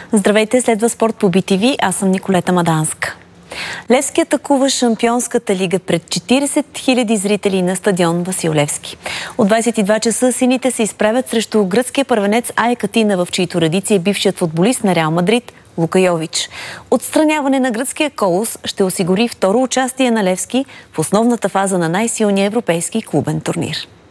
Здравейте, следва спорт по BTV. Аз съм Николета Маданска. Левски атакува Шампионската лига пред 40 000 зрители на стадион Васил Левски. От 22 часа сините се изправят срещу гръцкия първенец АЕК Атина, в чиито редици е бившият футболист на Реал Мадрид Лука Йович. Отстраняване на гръцкия колос ще осигури второ участие на Левски в основната фаза на най-силния европейски клубен турнир.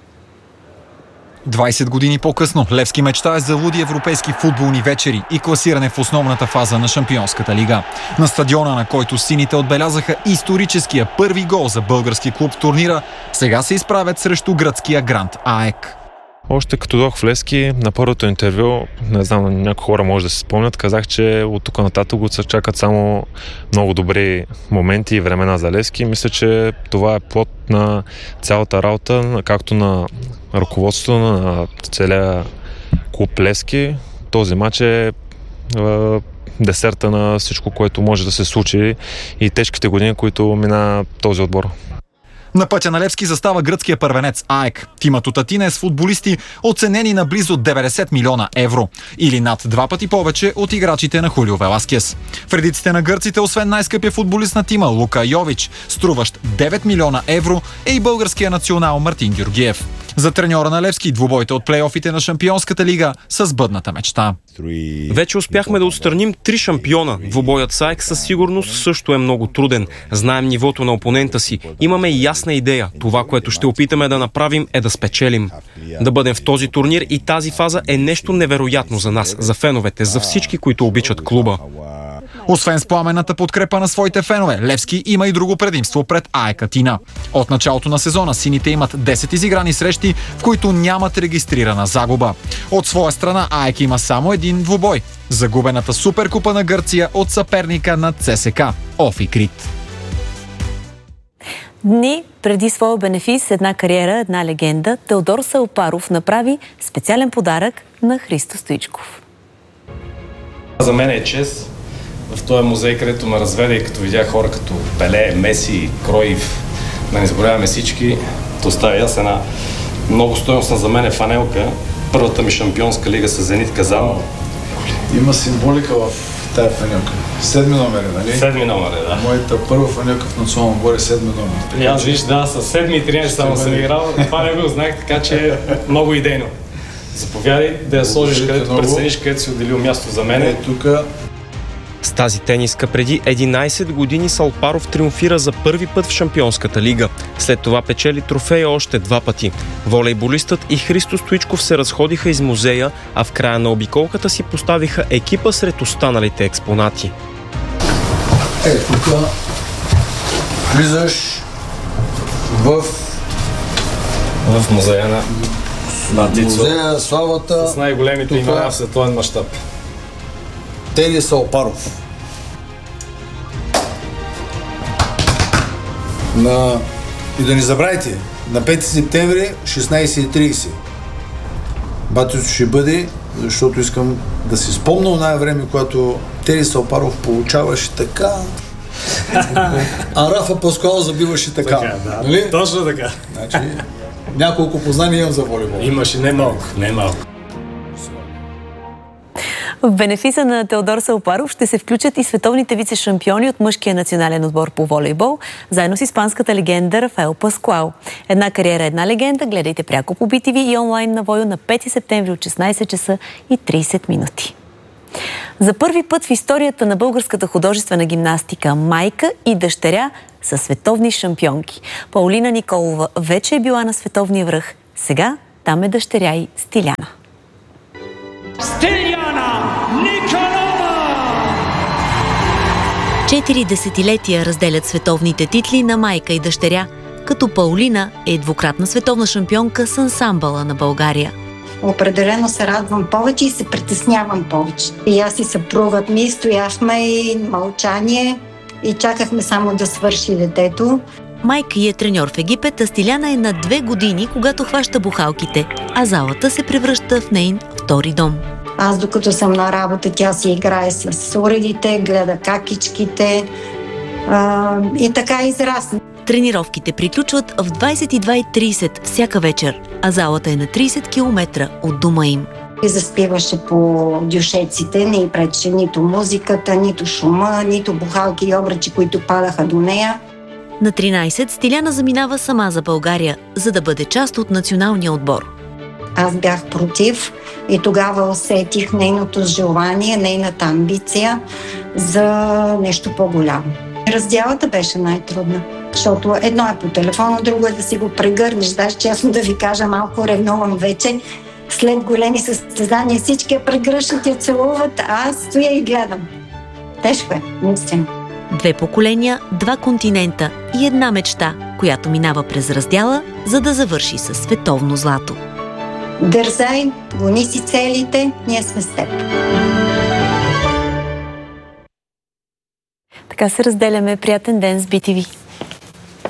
20 години по-късно Левски мечтае за луди европейски футболни вечери и класиране в основната фаза на Шампионската лига. На стадиона, на който сините отбелязаха историческия първи гол за български клуб в турнира, сега се изправят срещу гръцкия грант АЕК. Още като дойдох в Левски, на първото интервю, не знам, някои хора може да се спомнят, казах, че от тук нататък го се чакат само много добри моменти и времена за Левски. Мисля, че това е плод на цялата работа, както на ръководството на целия клуб Левски. Този мач е десерта на всичко, което може да се случи и тежките години, които мина този отбор. На пътя на Левски застава гръцкия първенец АЕК. Тимът от Атина е с футболисти, оценени на близо 90 милиона евро. Или над 2 пъти повече от играчите на Хулио Веласкес. В редиците на гърците, освен най-скъпия футболист на тима Лука Йович, струващ 9 милиона евро, е и българския национал Мартин Георгиев. За треньора на Левски двубойте от плейофите на Шампионската лига са сбъдната мечта. Вече успяхме да отстраним 3 шампиона. Двубоят с АЕК със сигурност също е много труден. Знаем нивото на опонента си. Имаме ясна идея. Това, което ще опитаме да направим, е да спечелим. Да бъдем в този турнир и тази фаза е нещо невероятно за нас, за феновете, за всички, които обичат клуба. Освен с пламенната подкрепа на своите фенове, Левски има и друго предимство пред АЕК Атина. От началото на сезона сините имат 10 изиграни срещи, в които нямат регистрирана загуба. От своя страна АЕК има само един двубой – загубената Суперкупа на Гърция от съперника на ЦСКА – Офикрит. Дни преди своя бенефис, една кариера, една легенда, Теодор Саопаров направи специален подарък на Христо Стоичков. За мен е чест в този музей, където ме разведе и като видях хора като Пеле, Меси, Кроив, да не изброяваме всички, то оставя аз една много стойностна за мен е фанелка. Първата ми шампионска лига с Зенит Казан. Има символика в тая фанелка. 7 номер, нали? 7 номер, да. Моята първа фанелка в национално отбор е 7 номер. И аз виж, да, с 7 и 13 само съм играл. Това не го знаех, така че е много идейно. Заповядай да я сложиш където прецениш, където си отделил място за мен. Е, тук. С тази тениска преди 11 години Саопаров триумфира за първи път в Шампионската лига. След това печели трофея още 2 пъти. Волейболистът и Христо Стоичков се разходиха из музея, а в края на обиколката си поставиха екипа сред останалите експонати. Тук влизаш в музея на Тицо. Музея славата. С най-големите имена в световен мащаб. Теди Саопаров. И да не забравяйте, на 5 септември 16:30 батито ще бъде, защото искам да си спомня оная време, когато Теди Саопаров получаваше така, а Рафа Паскуал забиваше така. Да, нали? Точно така. Значи, няколко познания имам за волейбол. Имаше не малко. В бенефиса на Теодор Саопаров ще се включат и световните вице-шампиони от мъжкия национален отбор по волейбол, заедно с испанската легенда Рафаел Паскуал. Една кариера, една легенда. Гледайте пряко по BTV и онлайн на Войо на 5 септември от 16 часа и 30 минути. За първи път в историята на българската художествена гимнастика майка и дъщеря са световни шампионки. Паулина Николова вече е била на световния връх. Сега там е дъщеря и Стиляна. Николова! 4 десетилетия разделят световните титли на майка и дъщеря, като Паулина е двукратна световна шампионка с ансамбъла на България. Определено се радвам повече и се притеснявам повече. И аз и съпругът ми стояхме и мълчание и чакахме само да свърши детето. Майка ѝ е треньор в Египет, а Стиляна е на 2 години, когато хваща бухалките, а залата се превръща в нейн втори дом. Аз докато съм на работа, тя си играе с уредите, гледа какичките и така израсна. Тренировките приключват в 22:30 всяка вечер, а залата е на 30 км от дома им. И заспиваше по дюшеците, не й пречеше нито музиката, нито шума, нито бухалки и обръчи, които падаха до нея. На 13 Стиляна заминава сама за България, за да бъде част от националния отбор. Аз бях против и тогава усетих нейното желание, нейната амбиция за нещо по-голямо. Раздялата беше най-трудна, защото едно е по телефона, друго е да си го прегърнеш. Даже честно да ви кажа, малко ревнувам вече. След големи състезания всички я прегръщат, я целуват, а аз стоя и гледам. Тежко е, наистина. 2 поколения, 2 континента и една мечта, която минава през раздяла, за да завърши със световно злато. Дързай, гони си целите, ние сме с теб. Така се разделяме. Приятен ден с BTV.